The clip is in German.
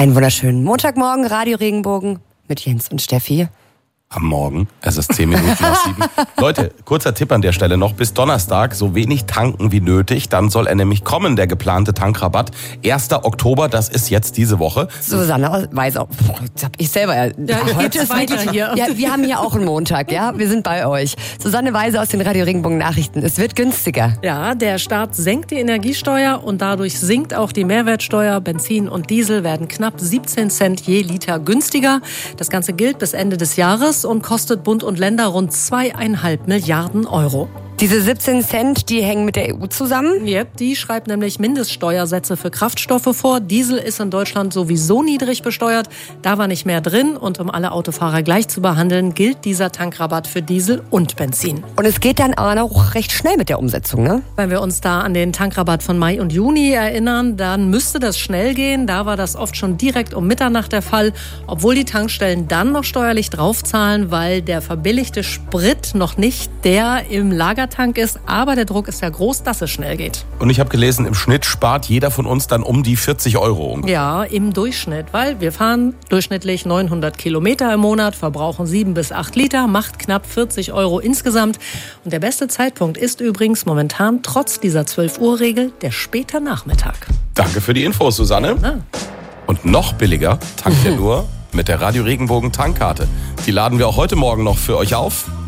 Einen wunderschönen Montagmorgen, Radio Regenbogen mit Jens und Steffi. Am Morgen, es ist 10 Minuten nach 7. Leute, kurzer Tipp an der Stelle noch, bis Donnerstag so wenig tanken wie nötig, dann soll er nämlich kommen, der geplante Tankrabatt. 1. Oktober, das ist jetzt diese Woche. Susanne weiß auch, das hab ich selber ja. Geht es weiter hier. Ja, wir haben hier auch einen Montag, ja, wir sind bei euch. Susanne Weise aus den Radio Regenbogen Nachrichten, es wird günstiger. Ja, der Staat senkt die Energiesteuer und dadurch sinkt auch die Mehrwertsteuer. Benzin und Diesel werden knapp 17 Cent je Liter günstiger. Das Ganze gilt bis Ende des Jahres und kostet Bund und Länder rund 2,5 Milliarden Euro. Diese 17 Cent, die hängen mit der EU zusammen? Yep, die schreibt nämlich Mindeststeuersätze für Kraftstoffe vor. Diesel ist in Deutschland sowieso niedrig besteuert. Da war nicht mehr drin. Und um alle Autofahrer gleich zu behandeln, gilt dieser Tankrabatt für Diesel und Benzin. Und es geht dann auch recht schnell mit der Umsetzung, ne? Wenn wir uns da an den Tankrabatt von Mai und Juni erinnern, dann müsste das schnell gehen. Da war das oft schon direkt um Mitternacht der Fall. Obwohl die Tankstellen dann noch steuerlich draufzahlen, weil der verbilligte Sprit noch nicht der im Lagertank ist, aber der Druck ist ja groß, dass es schnell geht. Und ich habe gelesen, im Schnitt spart jeder von uns dann um die 40 Euro ungefähr. Ja, im Durchschnitt, weil wir fahren durchschnittlich 900 Kilometer im Monat, verbrauchen 7 bis 8 Liter, macht knapp 40 Euro insgesamt. Und der beste Zeitpunkt ist übrigens momentan trotz dieser 12-Uhr-Regel der späte Nachmittag. Danke für die Infos, Susanne. Ja. Und noch billiger tankt ihr nur mit der Radio Regenbogen Tankkarte. Die laden wir auch heute Morgen noch für euch auf.